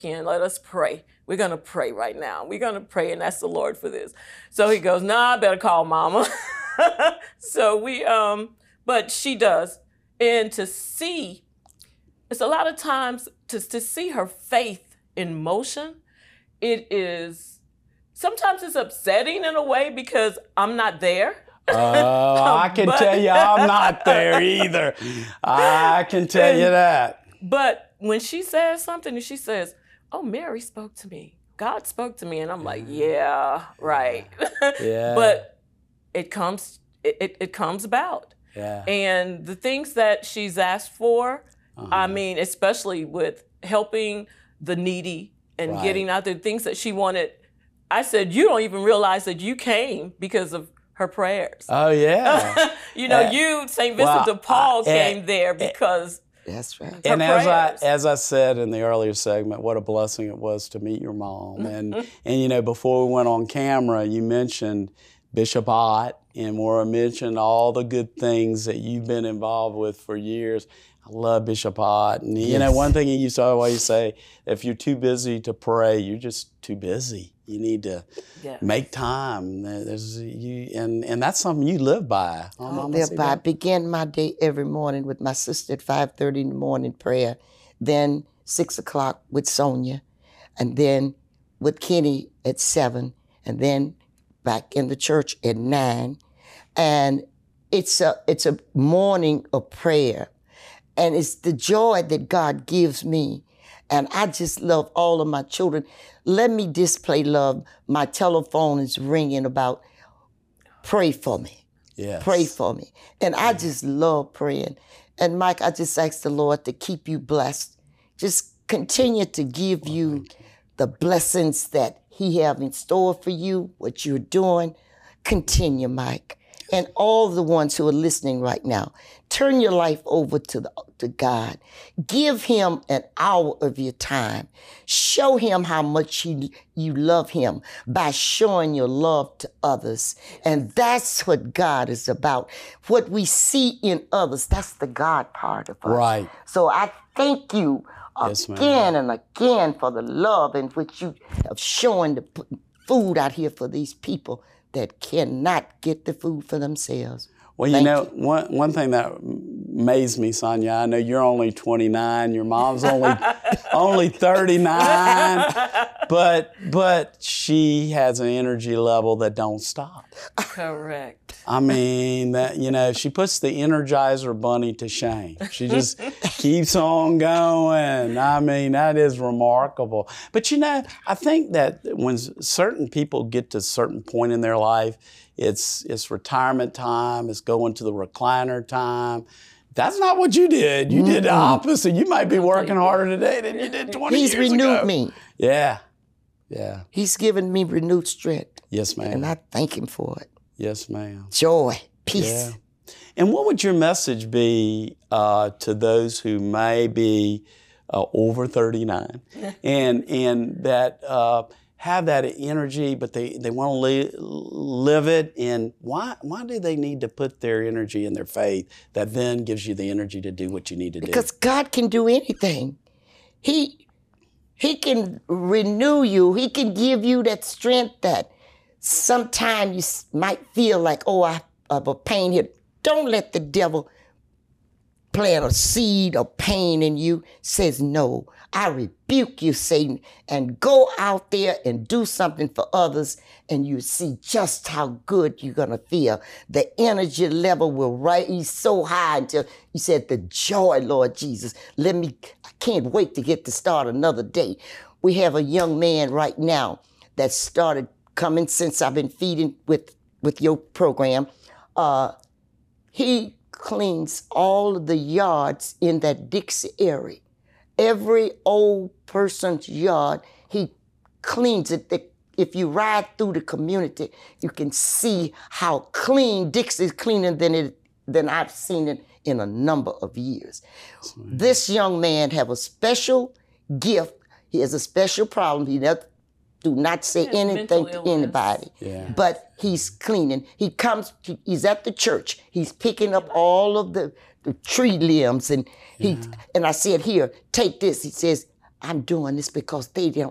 in. Let us pray. We're going to pray right now. We're going to pray and ask the Lord for this. So he goes, nah, I better call mama. So but she does. And to see, it's a lot of times to see her faith in motion, sometimes it's upsetting in a way because I'm not there. I can tell you I'm not there either. I can tell you that. But when she says something and she says, oh, Mary spoke to me. God spoke to me. And I'm like, yeah, right. Yeah. But it comes about. Yeah. And the things that she's asked for, I mean, especially with helping the needy and getting out there, things that she wanted. I said, you don't even realize that you came because of her prayers. Oh, yeah. St. Vincent de Paul came there because that's right. And as I said in the earlier segment, what a blessing it was to meet your mom. And before we went on camera, you mentioned Bishop Ott, and Maura mentioned all the good things that you've been involved with for years. I love Bishop Ott. And one thing he used to always say, if you're too busy to pray, you're just too busy. You need to make time. And that's something you live by. I live by. I begin my day every morning with my sister at 5:30 in the morning prayer, then 6 o'clock with Sonia, and then with Kenny at 7, and then back in the church at 9. And it's a morning of prayer. And it's the joy that God gives me. And I just love all of my children. Let me display love. My telephone is ringing about, pray for me. Yes. Pray for me. And I just love praying. And Mike, I just ask the Lord to keep you blessed. Just continue to give you the blessings that he have in store for you, what you're doing. Continue, Mike. And all the ones who are listening right now, turn your life over to God. Give him an hour of your time. Show him how much you love him by showing your love to others. And that's what God is about. What we see in others, that's the God part of us. Right. So I thank you again and again for the love in which you have shown to put food out here for these people that cannot get the food for themselves. Well, one thing that amazed me, Sonia, I know you're only 29, your mom's only 39, but she has an energy level that don't stop. Correct. I mean, she puts the Energizer Bunny to shame. She just keeps on going. I mean, that is remarkable. But I think that when certain people get to a certain point in their life, it's retirement time, it's going to the recliner time. That's not what you did. You did the opposite. You might be working harder today than you did 20 years ago. He's renewed me. Yeah. Yeah. He's given me renewed strength. Yes, ma'am. And I thank him for it. Yes, ma'am. Joy, peace. Yeah. And what would your message be to those who may be over 39 and that have that energy, but they want to live it? And why do they need to put their energy in their faith that then gives you the energy to do what you need to do? Because God can do anything. He can renew you. He can give you that strength that sometimes you might feel like, oh, I have a pain here. Don't let the devil plant a seed of pain in you. Says, no, I rebuke you, Satan, and go out there and do something for others, and you see just how good you're going to feel. The energy level will rise so high until you said, the joy, Lord Jesus. I can't wait to get to start another day. We have a young man right now that started coming since I've been feeding with your program. He cleans all of the yards in that Dixie area. Every old person's yard, he cleans it. If you ride through the community, you can see how clean Dixie is, cleaner than I've seen it in a number of years. This young man have a special gift. He has a special problem. He do not say anything to anybody. Yeah. But he's cleaning. He's at the church. He's picking up all of the tree limbs, and and I said, here, take this. He says, I'm doing this because they don't